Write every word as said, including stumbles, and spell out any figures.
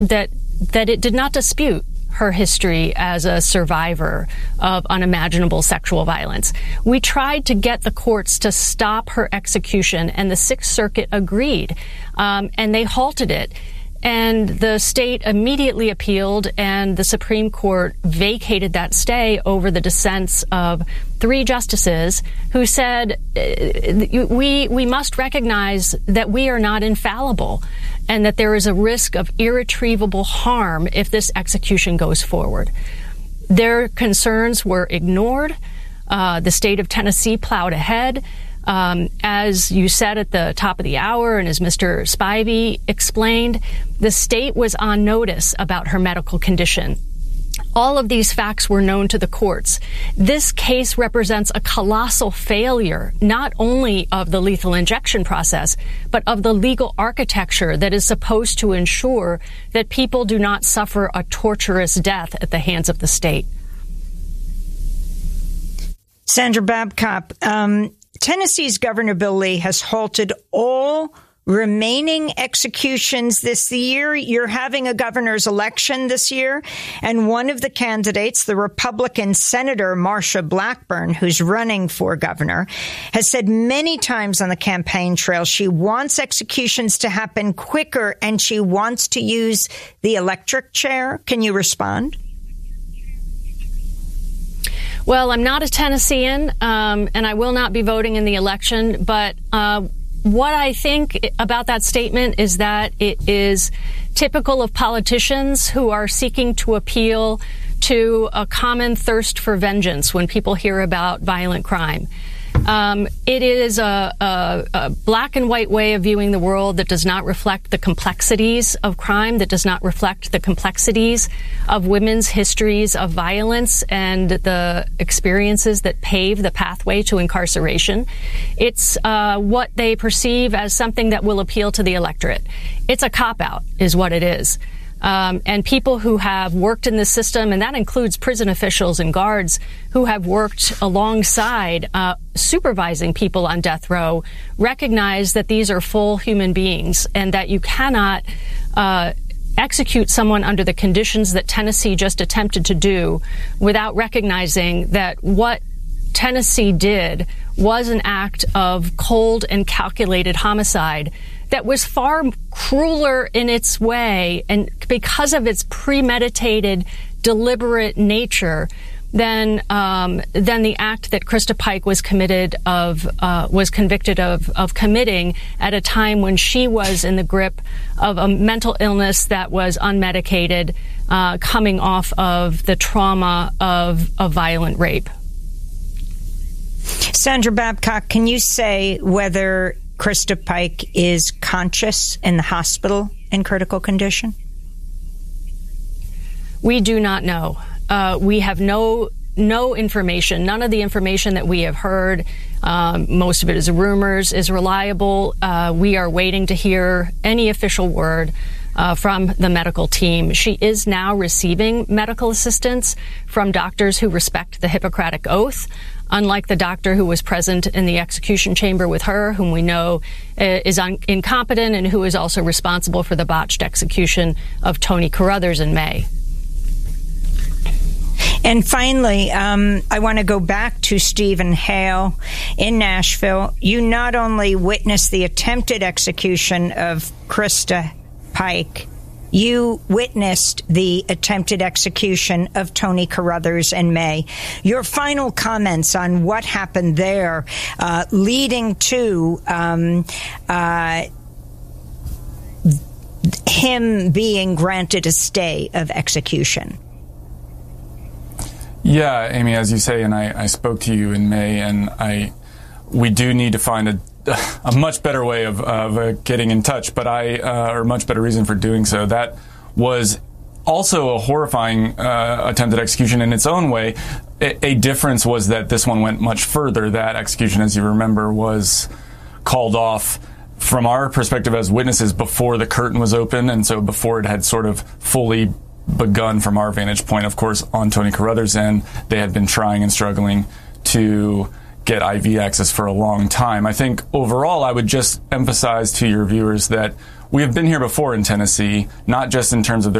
that that it did not dispute her history as a survivor of unimaginable sexual violence. We tried to get the courts to stop her execution, and the Sixth Circuit agreed, um, and they halted it. And the state immediately appealed, and the Supreme Court vacated that stay over the dissents of three justices who said, we we must recognize that we are not infallible and that there is a risk of irretrievable harm if this execution goes forward. Their concerns were ignored. Uh, the state of Tennessee plowed ahead. Um, as you said at the top of the hour, and as Mister Spivey explained, the state was on notice about her medical condition. All of these facts were known to the courts. This case represents a colossal failure, not only of the lethal injection process, but of the legal architecture that is supposed to ensure that people do not suffer a torturous death at the hands of the state. Sandra Babcock, um, Tennessee's Governor Bill Lee has halted all remaining executions this year. You're having a governor's election this year, and one of the candidates, the Republican Senator Marsha Blackburn, who's running for governor, has said many times on the campaign trail she wants executions to happen quicker and she wants to use the electric chair. Can you respond? Well, I'm not a Tennessean, um, and I will not be voting in the election, but uh, what I think about that statement is that it is typical of politicians who are seeking to appeal to a common thirst for vengeance when people hear about violent crime. Um, it is a, a, a black and white way of viewing the world that does not reflect the complexities of crime, that does not reflect the complexities of women's histories of violence and the experiences that pave the pathway to incarceration. It's uh, what they perceive as something that will appeal to the electorate. It's a cop-out, is what it is. Um, and people who have worked in this system, and that includes prison officials and guards who have worked alongside uh, supervising people on death row, recognize that these are full human beings and that you cannot uh, execute someone under the conditions that Tennessee just attempted to do without recognizing that what Tennessee did was an act of cold and calculated homicide that was far crueler in its way, and because of its premeditated, deliberate nature, than um, than the act that Krista Pike was committed of uh, was convicted of of committing at a time when she was in the grip of a mental illness that was unmedicated, uh, coming off of the trauma of a violent rape. Sandra Babcock, can you say whether Krista Pike is conscious in the hospital in critical condition? We do not know. Uh, we have no no information. None of the information that we have heard, um, most of it is rumors, is reliable. Uh, we are waiting to hear any official word uh, from the medical team. She is now receiving medical assistance from doctors who respect the Hippocratic Oath, unlike the doctor who was present in the execution chamber with her, whom we know uh, is un- incompetent and who is also responsible for the botched execution of Tony Carruthers in May. And finally, um, I want to go back to Stephen Hale in Nashville. You not only witnessed the attempted execution of Krista Pike, you witnessed the attempted execution of Tony Carruthers in May. Your final comments on what happened there, uh, leading to um, uh, him being granted a stay of execution. Yeah, Amy, as you say, and I, I spoke to you in May, and I we do need to find a a much better way of, of uh, getting in touch, but I, uh, or a much better reason for doing so. That was also a horrifying uh, attempted execution in its own way. A, a difference was that this one went much further. That execution, as you remember, was called off from our perspective as witnesses before the curtain was open, and so before it had sort of fully begun from our vantage point. Of course, on Tony Carruthers' end, they had been trying and struggling to get I V access for a long time. I think overall, I would just emphasize to your viewers that we have been here before in Tennessee, not just in terms of